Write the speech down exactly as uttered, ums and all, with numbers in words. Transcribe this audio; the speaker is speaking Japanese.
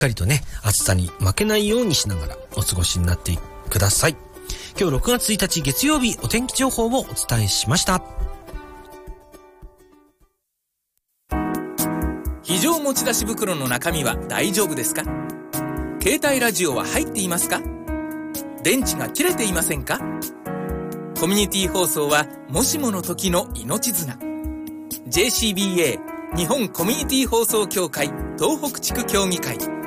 かりとね、暑さに負けないようにしながらお過ごしになってください。今日ろくがつついたち月曜日、お天気情報をお伝えしました。 非常持ち出し袋の中身は大丈夫ですか？携帯ラジオは入っていますか？電池が切れていませんか？コミュニティ放送はもしもの時の命綱。 ジェーシービーエー 日本コミュニティ放送協会東北地区協議会